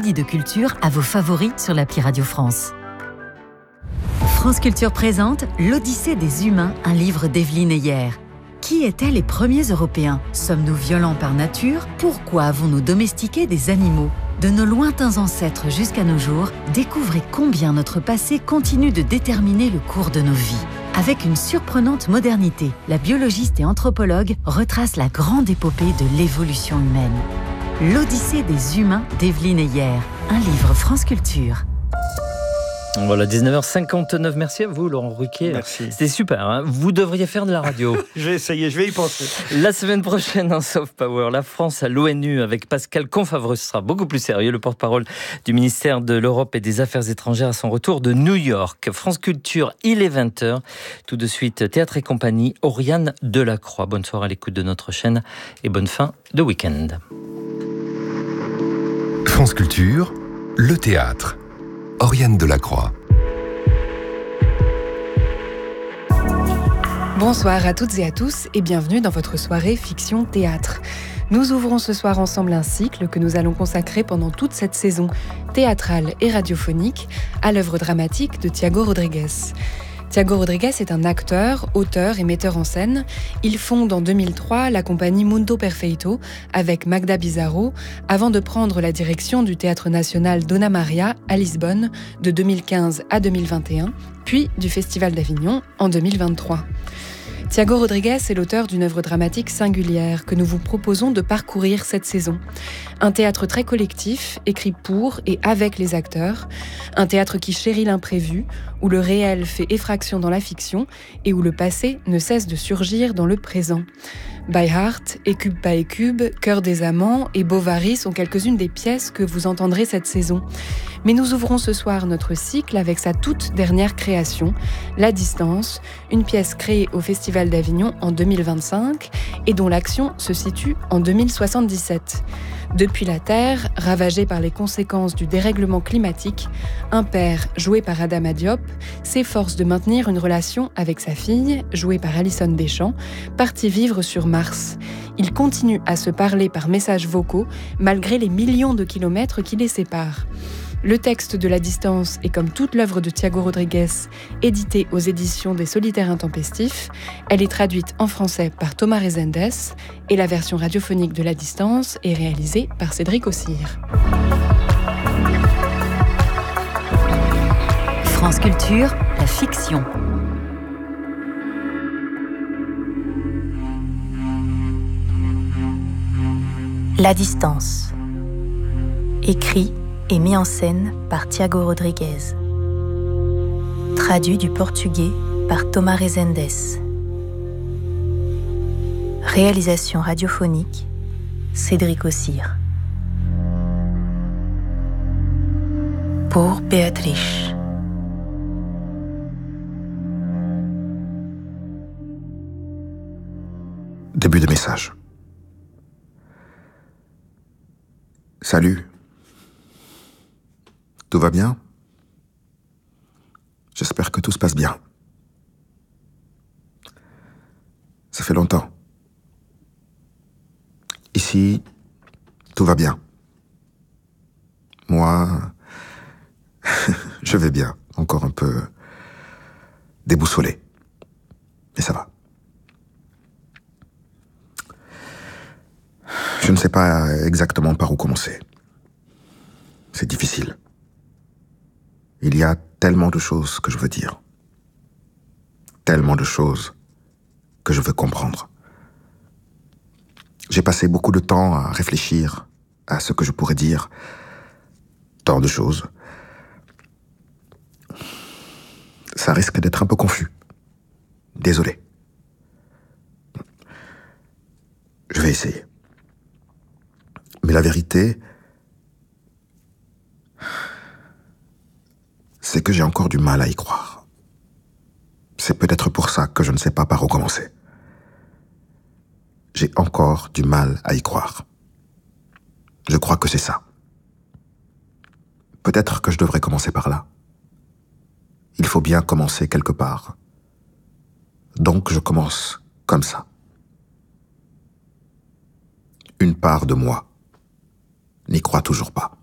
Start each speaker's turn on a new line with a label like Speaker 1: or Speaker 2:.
Speaker 1: midi de culture à vos favoris sur l'appli Radio France. France Culture présente L'Odyssée des humains, un livre d'Evelyne Heyer. Qui étaient les premiers Européens ? Sommes-nous violents par nature ? Pourquoi avons-nous domestiqué des animaux ? De nos lointains ancêtres jusqu'à nos jours, découvrez combien notre passé continue de déterminer le cours de nos vies. Avec une surprenante modernité, la biologiste et anthropologue retrace la grande épopée de l'évolution humaine. L'Odyssée des humains d'Evelyne Heyer, un livre France Culture.
Speaker 2: Voilà, 19h59. Merci à vous, Laurent Ruquier.
Speaker 3: Merci.
Speaker 2: C'était super, hein. Vous devriez faire de la radio.
Speaker 3: Je vais essayer, je vais y penser.
Speaker 2: La semaine prochaine, en Soft Power, la France à l'ONU avec Pascal Confavreux sera beaucoup plus sérieux. Le porte-parole du ministère de l'Europe et des Affaires étrangères à son retour de New York. France Culture, il est 20h. Tout de suite, Théâtre et compagnie, Oriane Delacroix. Bonne soirée à l'écoute de notre chaîne et bonne fin de week-end.
Speaker 4: France Culture, le théâtre. Oriane Delacroix.
Speaker 5: Bonsoir à toutes et à tous et bienvenue dans votre soirée Fiction Théâtre. Nous ouvrons ce soir ensemble un cycle que nous allons consacrer pendant toute cette saison théâtrale et radiophonique à l'œuvre dramatique de Thiago Rodrigues. Thiago Rodrigues est un acteur, auteur et metteur en scène. Il fonde en 2003 la compagnie Mundo Perfeito avec Magda Bizarro avant de prendre la direction du Théâtre National Dona Maria à Lisbonne de 2015 à 2021, puis du Festival d'Avignon en 2023. Thiago Rodrigues est l'auteur d'une œuvre dramatique singulière que nous vous proposons de parcourir cette saison. Un théâtre très collectif, écrit pour et avec les acteurs. Un théâtre qui chérit l'imprévu, où le réel fait effraction dans la fiction et où le passé ne cesse de surgir dans le présent. By Heart, Écube pas Écube, Cœur des amants et Bovary sont quelques-unes des pièces que vous entendrez cette saison. Mais nous ouvrons ce soir notre cycle avec sa toute dernière création, La Distance, une pièce créée au Festival d'Avignon en 2025 et dont l'action se situe en 2077. Depuis la Terre, ravagée par les conséquences du dérèglement climatique, un père, joué par Adama Diop, s'efforce de maintenir une relation avec sa fille, jouée par Alison Deschamps, partie vivre sur Mars. Ils continuent à se parler par messages vocaux, malgré les millions de kilomètres qui les séparent. Le texte de La Distance est, comme toute l'œuvre de Thiago Rodrigues, édité aux éditions des Solitaires Intempestifs. Elle est traduite en français par Thomas Rezendes et la version radiophonique de La Distance est réalisée par Cédric Ossire.
Speaker 1: France Culture, la fiction.
Speaker 6: La Distance. Écrit et mis en scène par Thiago Rodrigues. Traduit du portugais par Thomas Rezendes. Réalisation radiophonique, Cédric Ossire. Pour Béatrice.
Speaker 7: Début de message. Salut. Tout va bien ? J'espère que tout se passe bien. Ça fait longtemps. Ici, tout va bien. Moi, je vais bien. Encore un peu déboussolé. Mais ça va. Je ne sais pas exactement par où commencer. C'est difficile. Il y a tellement de choses que je veux dire. Tellement de choses que je veux comprendre. J'ai passé beaucoup de temps à réfléchir à ce que je pourrais dire. Tant de choses. Ça risque d'être un peu confus. Désolé. Je vais essayer. Mais la vérité, c'est que j'ai encore du mal à y croire. C'est peut-être pour ça que je ne sais pas par où commencer. J'ai encore du mal à y croire. Je crois que c'est ça. Peut-être que je devrais commencer par là. Il faut bien commencer quelque part. Donc je commence comme ça. Une part de moi n'y croit toujours pas.